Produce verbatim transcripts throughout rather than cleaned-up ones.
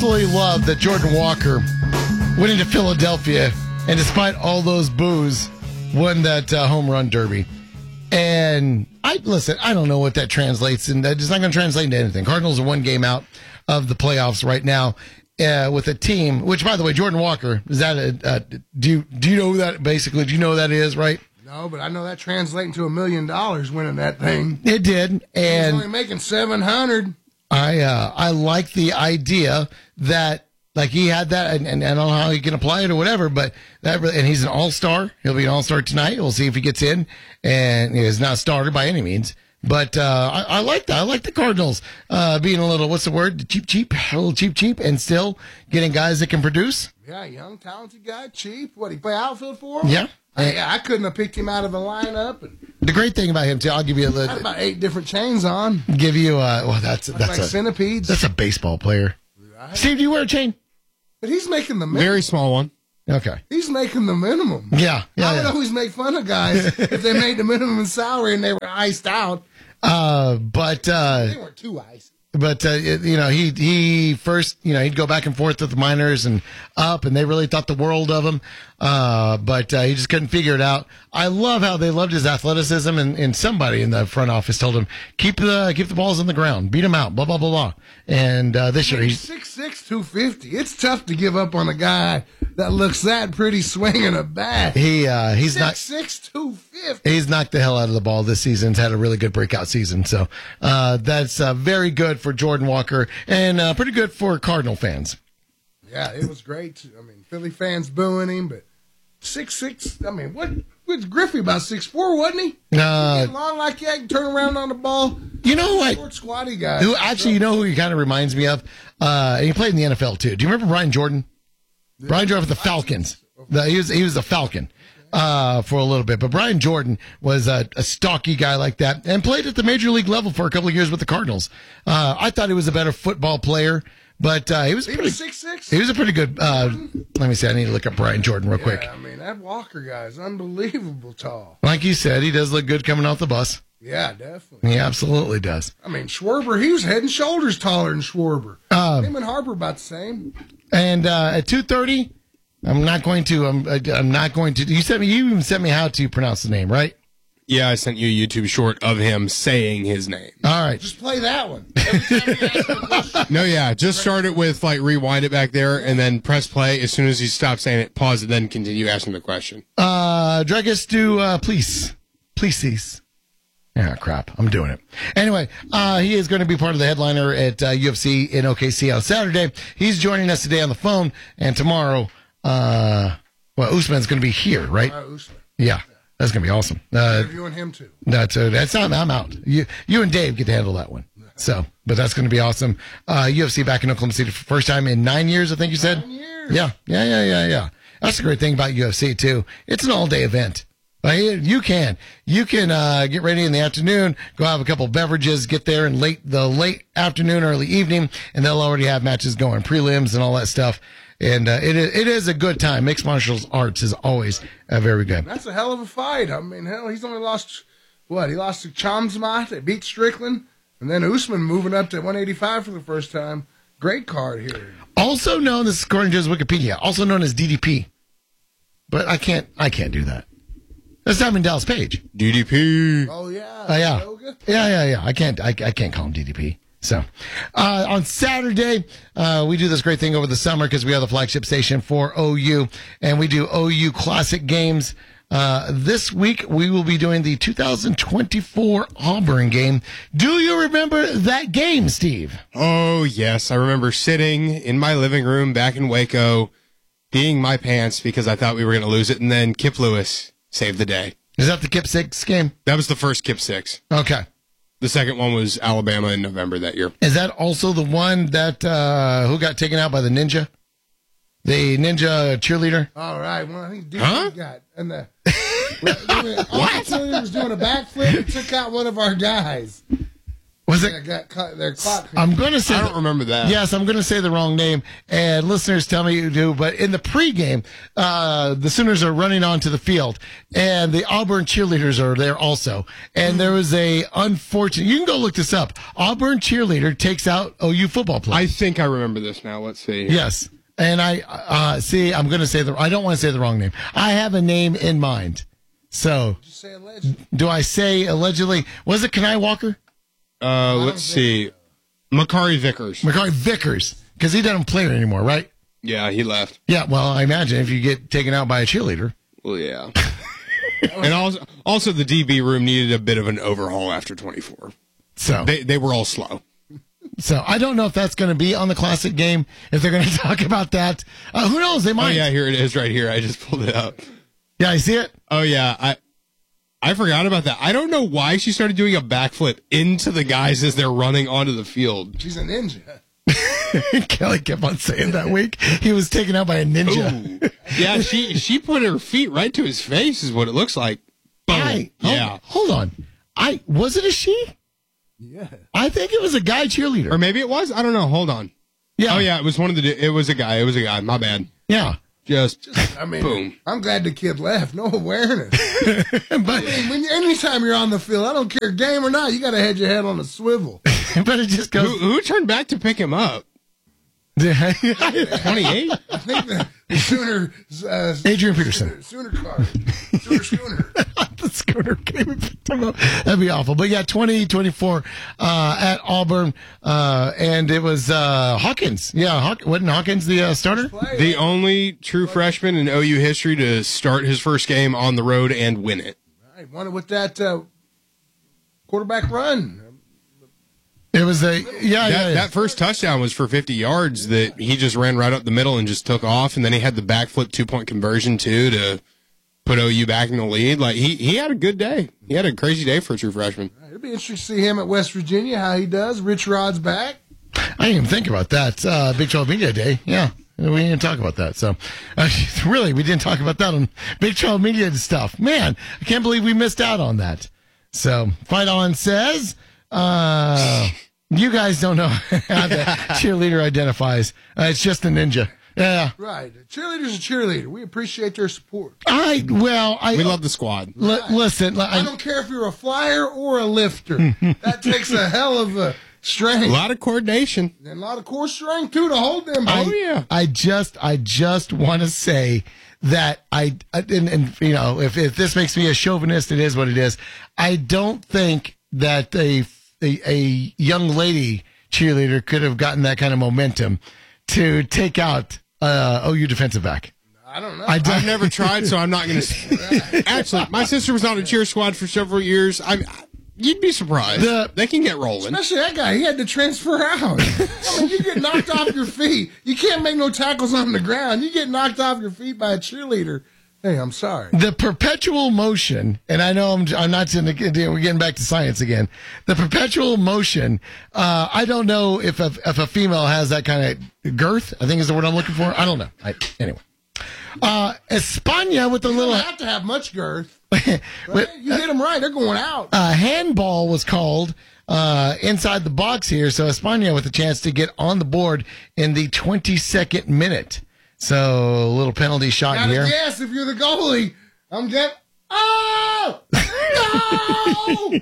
absolutely love that Jordan Walker went into Philadelphia and despite all those boos, won that uh, home run derby. And I listen, I don't know what that translates, and it's not going to translate into anything. Cardinals are one game out of the playoffs right now uh, with a team, which, by the way, Jordan Walker, is that a, uh, do you, do you know who that, basically, do you know who that is, right? No, but I know that translates to a million dollars winning that thing. It did. And he's only making seven hundred. I, uh, I like the idea that, like, he had that, and, and I don't know how he can apply it or whatever, but that really, and he's an all-star. He'll be an all-star tonight. We'll see if he gets in, and he's not started by any means. But uh, I, I like that. I like the Cardinals uh, being a little, what's the word? Cheap, cheap, a little cheap, cheap, and still getting guys that can produce. Yeah, young, talented guy, cheap. What, he play outfield for him? Yeah. I, yeah, I couldn't have picked him out of the lineup. And the great thing about him, too, I'll give you a little. Had about eight different chains on. Give you, uh, well, that's, that's like a, centipedes. That's a baseball player. Right. Steve, do you wear a chain? But he's making the minimum. Very small one. Okay. He's making the minimum. Yeah. yeah I would yeah. always make fun of guys if they made the minimum salary and they were iced out. Uh, but uh, they weren't too iced. But, uh, you know, he, he first, you know, he'd go back and forth with the minors and up, and they really thought the world of him. Uh, but uh, he just couldn't figure it out. I love how they loved his athleticism, and, and somebody in the front office told him, keep the keep the balls on the ground, beat him out, blah, blah, blah, blah. And uh, this year he's six six, two fifty. It's tough to give up on a guy that looks that pretty swinging a bat. He, uh, he's not six six, two fifty. He's knocked the hell out of the ball this season. He's had a really good breakout season. So uh, that's uh, very good for Jordan Walker and uh, pretty good for Cardinal fans. Yeah, it was great. I mean, Philly fans booing him, but six six, I mean, what was Griffey about six four, wasn't he? Uh, he long like that, can turn around on the ball. You know what? Short, squatty guy. Who actually, you know who he kind of reminds me of? Uh, and he played in the N F L too. Do you remember Brian Jordan? Yeah. Brian Jordan with the Falcons. The, he was he was a Falcon. Uh, for a little bit. But Brian Jordan was a, a stocky guy like that and played at the major league level for a couple of years with the Cardinals. Uh, I thought he was a better football player, but uh, he was he pretty, was six six. He was a pretty good, uh, let me see, I need to look up Brian Jordan real yeah, quick. I mean, that Walker guy is unbelievable tall. Like you said, he does look good coming off the bus. Yeah, definitely. He absolutely does. I mean, Schwarber, he was head and shoulders taller than Schwarber. Uh, Him and Harper about the same. And uh, at two thirty, I'm not going to. I'm. I'm not going to. You sent me. You even sent me how to pronounce the name, right? Yeah, I sent you a YouTube short of him saying his name. All right, just play that one. Every time you ask a question. No, yeah, just start it with like rewind it back there, and then press play. As soon as you stop saying it, pause it, then continue asking the question. Uh, drag us to uh, please, please, please. Ah, crap. I'm doing it. Anyway, uh, he is going to be part of the headliner at uh, U F C in O K C on Saturday. He's joining us today on the phone, and tomorrow. Uh, well, Usman's going to be here, right? Uh, Usman. Yeah, that's going to be awesome. Uh, Interviewing him too. That's uh, that's not. I'm out. You you and Dave get to handle that one. So, but that's going to be awesome. Uh, U F C back in Oklahoma City for the first time in nine years, I think you said. Nine years. Yeah, yeah, yeah, yeah, yeah. That's the great thing about U F C too. It's an all day event. Like, you can you can uh, get ready in the afternoon, go have a couple beverages, get there in late the late afternoon, early evening, and they'll already have matches going, prelims and all that stuff. And uh, it is it is a good time. Mixed martial arts is always uh, very good. That's a hell of a fight. I mean, hell, he's only lost what? He lost to Chamzmat. They beat Strickland, and then Usman moving up to one eighty-five for the first time. Great card here. Also known, this is according to his Wikipedia, also known as D D P. But I can't I can't do that. That's Diamond Dallas Page. D D P. Oh yeah. Uh, yeah. Yoga? Yeah, yeah, yeah. I can't I, I can't call him D D P. So, uh, on Saturday, uh, we do this great thing over the summer because we are the flagship station for O U, and we do O U Classic games. Uh, this week, we will be doing the two thousand twenty-four Auburn game. Do you remember that game, Steve? Oh, yes. I remember sitting in my living room back in Waco, peeing my pants because I thought we were going to lose it, and then Kip Lewis saved the day. Is that the Kip Six game? That was the first Kip Six. Okay. The second one was Alabama in November that year. Is that also the one that uh, who got taken out by the ninja? The ninja cheerleader? All right. Well, I think D Huh? got and the what? All the cheerleader was doing a backflip and took out one of our guys. Was They it? got caught, their clock. I'm going to say. I don't the- remember that. Yes, I'm going to say the wrong name, and listeners tell me you do. But in the pregame, uh, the Sooners are running onto the field, and the Auburn cheerleaders are there also. And there was a unfortunate. You can go look this up. Auburn cheerleader takes out O U football player. I think I remember this now. Let's see. Yes, and I uh, see. I'm going to say the. I don't want to say the wrong name. I have a name in mind. So, Just say alleged. do I say allegedly? Was it Kenai Walker? Uh, let's see. Makari Vickers. McCarty Vickers, because he doesn't play there anymore, right? Yeah, he left. Yeah, well, I imagine if you get taken out by a cheerleader. Well, yeah. And also, also the D B room needed a bit of an overhaul after twenty-four. So, They they were all slow. so I don't know if that's going to be on the classic game, if they're going to talk about that. Uh, who knows? They Oh might. yeah, here it is right here. I just pulled it up. Yeah, I see it. Oh yeah, I I forgot about that. I don't know why she started doing a backflip into the guys as they're running onto the field. She's a ninja. Kelly kept on saying that week he was taken out by a ninja. Ooh. Yeah, she she put her feet right to his face is what it looks like. Boom. I, Yeah. Hold, hold on. I was it a she? Yeah. I think it was a guy cheerleader. Or maybe it was. I don't know. Hold on. Yeah. Oh yeah, it was one of the. It was a guy. It was a guy. My bad. Yeah. Just, I mean, boom. I'm glad the kid left. No awareness. but I mean, when you, anytime you're on the field, I don't care game or not, you got to head your head on a swivel. but it just Who, goes. who turned back to pick him up? twenty-eight? I think the, the Sooner, uh, Adrian Peterson. Sooner car, Sooner Schooner. The scooter came and picked him up. That'd be awful. But yeah, twenty twenty-four uh, at Auburn, uh, and it was uh, Hawkins. Yeah, Haw- wasn't Hawkins the uh, starter? The only true freshman in O U history to start his first game on the road and win it. I wonder what that uh, quarterback run. It was a yeah, That, yeah, yeah. that first touchdown was for fifty yards that he just ran right up the middle and just took off. And then he had the backflip two point conversion, too, to put O U back in the lead. Like, he, he had a good day. He had a crazy day for a true freshman. It'll be interesting to see him at West Virginia, how he does. Rich Rod's back. I didn't even think about that. Uh, Big twelve Media Day. Yeah. We didn't talk about that. So, uh, really, we didn't talk about that on Big twelve Media stuff. Man, I can't believe we missed out on that. So, Fight On says, uh, you guys don't know how the cheerleader identifies. Uh, it's just a ninja. Yeah. Right. A cheerleader's a cheerleader. We appreciate their support. I, well, I. We love the squad. li- listen, I I, don't care if you're a flyer or a lifter. That takes a hell of a strength. A lot of coordination. And a lot of core strength, too, to hold them. I, Oh, yeah. I just, I just want to say that I, I- and, and you know, if, if this makes me a chauvinist, it is what it is. I don't think that a, a, a young lady cheerleader could have gotten that kind of momentum to take out uh, O U defensive back. I don't know. I don't, I've never tried, so I'm not going to. Actually, my sister was on a cheer squad for several years. I, you'd be surprised. The- they can get rolling. Especially that guy. He had to transfer out. I mean, you get knocked off your feet. You can't make no tackles on the ground. You get knocked off your feet by a cheerleader. Hey, I'm sorry. the perpetual motion, and I know I'm, I'm not in the, we're getting back to science again. The perpetual motion, uh, I don't know if a, if a female has that kind of girth, I think is the word I'm looking for. I don't know. I, anyway. Uh, España with the You little don't have to have much girth. with, Right? You hit them right, they're going out. uh, handball was called uh, inside the box here, so España with a chance to get on the board in the twenty-second minute. So a little penalty shot Gotta here. guess if you're the goalie. I'm getting. Oh! No!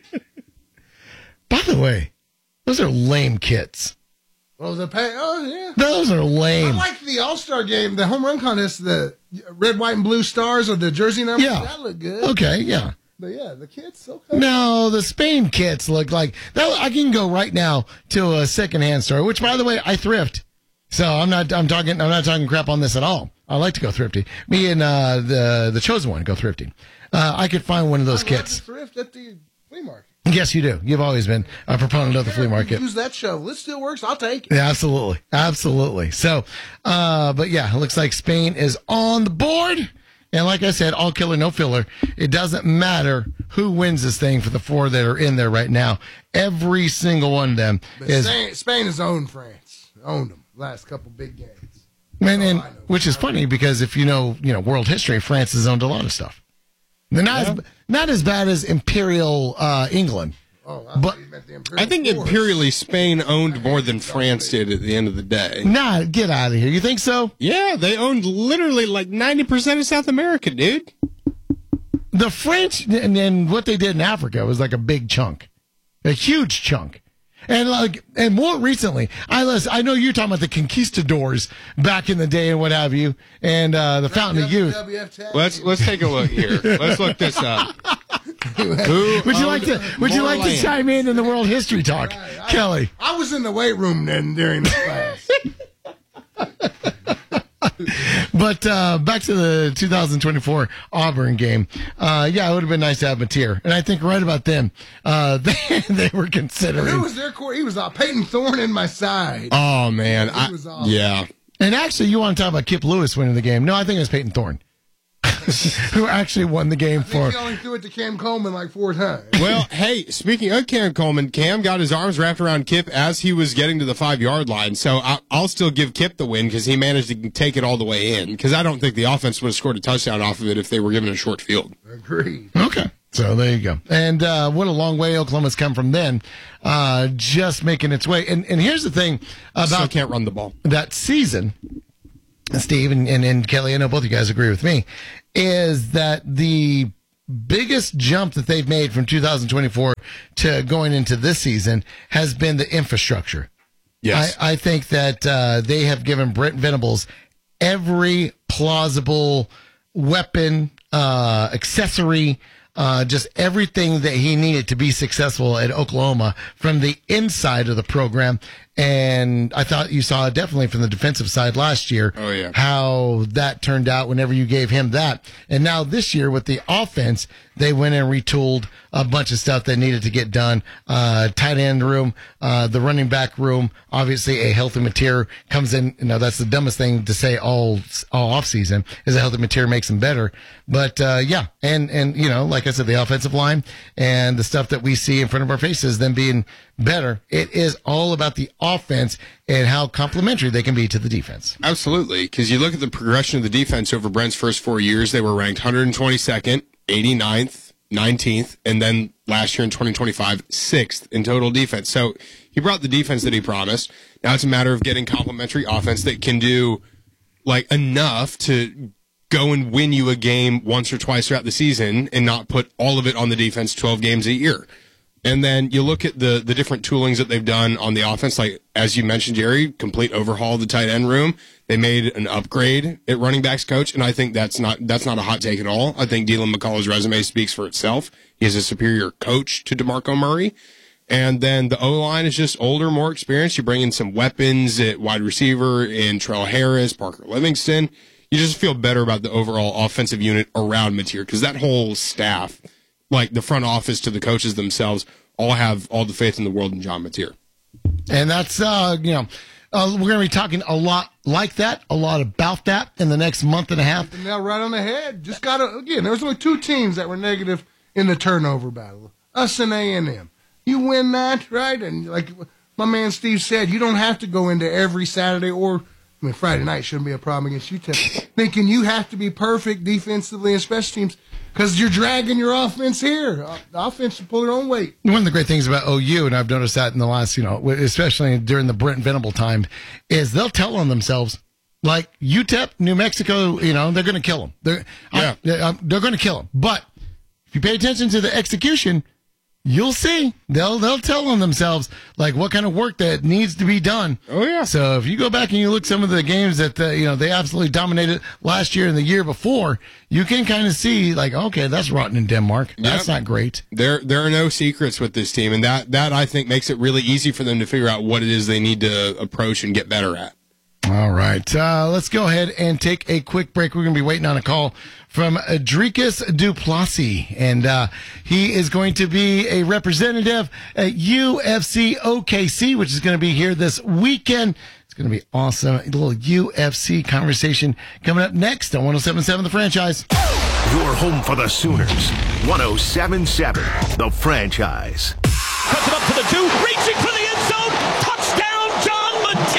By the way, those are lame kits. Oh, the pay. Oh, yeah. Those are I lame. like the All Star game, the home run contest, the red, white, and blue stars of the jersey numbers. Yeah. That looked good. Okay, yeah. But yeah, the kids, okay. No, the Spain kits look like that. I can go right now to a secondhand store, which, by the way, I thrift. So I'm not. I'm talking. I'm not talking crap on this at all. I like to go thrifty. Me and uh, the the chosen one go thrifty. Uh, I could find one of those I love kits. the thrift at the flea market. Yes, you do. You've always been a proponent of the flea market. Use that shovel. It still works. I'll take it. Yeah, absolutely, absolutely. So, uh, but yeah, it looks like Spain is on the board. And like I said, all killer, no filler. It doesn't matter who wins this thing for the four that are in there right now. Every single one of them But is, Spain, Spain has owned France. Owned them. Last couple big games. and, and all I know. which is funny because if you know, you know, world history, France has owned a lot of stuff. They're not as, not as bad as Imperial uh, England. Oh, I But- thought you meant the Imperial I think Force. imperially Spain owned more than France did at the end of the day. Nah, get out of here. You think so? Yeah, they owned literally like ninety percent of South America, dude. The French and then what they did in Africa was like a big chunk, a huge chunk. And like, and more recently, I listen, I know you're talking about the conquistadors back in the day and what have you, and uh, the Fountain of Youth. W W F tag Let's let's take a look here. Let's look this up. Who Would you like to? Would you more like to land? chime in in the world history talk, I- Kelly? I was in the weight room then during the class. But uh, back to the two thousand twenty-four Auburn game. Uh, yeah, it would have been nice to have Mateer, and I think right about them, uh, they they were Who considering. was their core? He was uh, Peyton Thorne in my side. Oh man, I, was awesome. yeah. And actually, you want to talk about Kip Lewis winning the game? No, I think it was Peyton Thorne who actually won the game I think for. he only threw it to Cam Coleman like four times. Well, hey, speaking of Cam Coleman, Cam got his arms wrapped around Kip as he was getting to the five yard line. So I, I'll still give Kip the win because he managed to take it all the way in. Because I don't think the offense would have scored a touchdown off of it if they were given a short field. Agreed. Okay. So there you go. And uh, what a long way Oklahoma's come from then, uh, just making its way. And, and here's the thing Still about can't run the ball. that season, Steve and, and, and Kelly, I know both of you guys agree with me, is that the biggest jump that they've made from two thousand twenty-four to going into this season has been the infrastructure. Yes. I, I think that uh, they have given Brent Venables every plausible weapon, uh, accessory, uh, just everything that he needed to be successful at Oklahoma from the inside of the program. And I thought you saw definitely from the defensive side last year Oh, yeah. how that turned out whenever you gave him that. And now this year with the offense, they went and retooled a bunch of stuff that needed to get done. Uh, tight end room, uh, the running back room, obviously a healthy material comes in. You know, that's the dumbest thing to say all, all off season is a healthy material makes them better. But, uh, yeah. And, and, you know, like I said, the offensive line and the stuff that we see in front of our faces, them being better. It is all about the offense and how complementary they can be to the defense. Absolutely, because you look at the progression of the defense over Brent's first four years, they were ranked one hundred twenty-second, eighty-ninth, nineteenth, and then last year in twenty twenty-five, sixth in total defense. So he brought the defense that he promised. Now it's a matter of getting complementary offense that can do like enough to go and win you a game once or twice throughout the season and not put all of it on the defense twelve games a year. And then you look at the the different toolings that they've done on the offense, like as you mentioned, Jerry, complete overhaul of the tight end room. They made an upgrade at running backs coach, and I think that's not that's not a hot take at all. I think Dylan McCullough's resume speaks for itself. He is a superior coach to DeMarco Murray. And then the O-line is just older, more experienced. You bring in some weapons at wide receiver in Trell Harris, Parker Livingston. You just feel better about the overall offensive unit around Mateer because that whole staff, like the front office to the coaches themselves, all have all the faith in the world in John Mateer. And that's, uh, you know, uh, we're going to be talking a lot like that, a lot about that in the next month and a half. The nail right on the head. Just got to, again, there was only two teams that were negative in the turnover battle, us and A and M. You win that, right? And like my man Steve said, you don't have to go into every Saturday or, I mean, Friday night shouldn't be a problem against U T E P, thinking you have to be perfect defensively and special teams because you're dragging your offense here. Uh, The offense will pull their own weight. One of the great things about O U, and I've noticed that in the last, you know, especially during the Brent Venable time, is they'll tell on themselves. Like U T E P, New Mexico, you know, they're going to kill them. They're, Yeah. I, they're, they're going to kill them. But if you pay attention to the execution, you'll see they'll they'll tell on themselves like what kind of work that needs to be done. Oh, yeah. So if you go back and you look some of the games that uh, you know they absolutely dominated last year and the year before, you can kind of see like, okay, that's rotten in Denmark. That's Yep. not great. There there are no secrets with this team, and that, that I think makes it really easy for them to figure out what it is they need to approach and get better at. All right, uh, let's go ahead and take a quick break. We're going to be waiting on a call from Adrikus Duplessis, and uh, he is going to be a representative at U F C O K C, which is going to be here this weekend. It's going to be awesome. A little U F C conversation coming up next on one oh seven point seven The Franchise. Your home for the Sooners. one oh seven point seven The Franchise. Cuts it up to the two, reaching for the end zone. Touchdown, John Mateer. one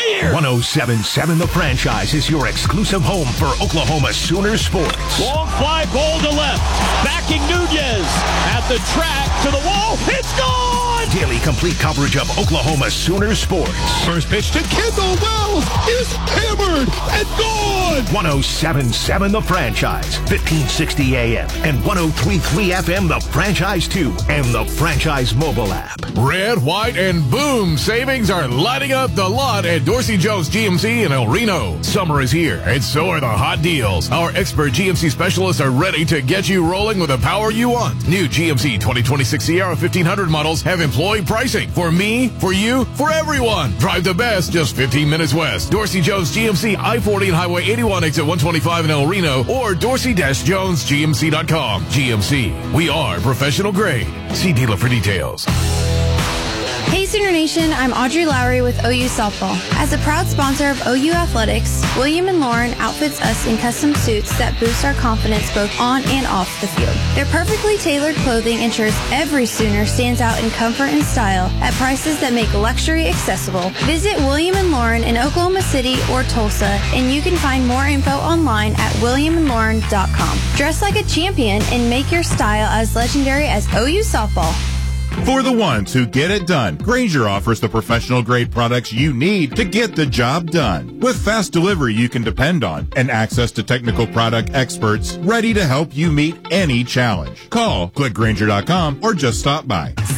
oh seven point seven The Franchise is your exclusive home for Oklahoma Sooners sports. Long fly ball to left. Backing Nunez at the track to the wall. It's gone! Daily complete coverage of Oklahoma Sooners sports. First pitch to Kendall Wells is hammered and gone! one oh seven point seven The Franchise, fifteen sixty A M and one oh three point three F M The Franchise two and the Franchise mobile app. Red, white, and boom savings are lighting up the lot at Dorsey Jones G M C in El Reno. Summer is here, and so are the hot deals. Our expert G M C specialists are ready to get you rolling with the power you want. New G M C twenty twenty-six Sierra fifteen hundred models have employee pricing. For me, for you, for everyone. Drive the best just fifteen minutes west. Dorsey Jones G M C, I forty and Highway eighty-one, exit one twenty-five in El Reno, or dorsey dash jones g m c dot com. G M C, we are professional grade. See dealer for details. Hey Sooner Nation, I'm Audrey Lowry with O U Softball. As a proud sponsor of O U Athletics, William and Lauren outfits us in custom suits that boost our confidence both on and off the field. Their perfectly tailored clothing ensures every Sooner stands out in comfort and style at prices that make luxury accessible. Visit William and Lauren in Oklahoma City or Tulsa, and you can find more info online at william and lauren dot com. Dress like a champion and make your style as legendary as O U Softball. For the ones who get it done, Grainger offers the professional-grade products you need to get the job done. With fast delivery you can depend on and access to technical product experts ready to help you meet any challenge. Call, click Grainger dot com, or just stop by.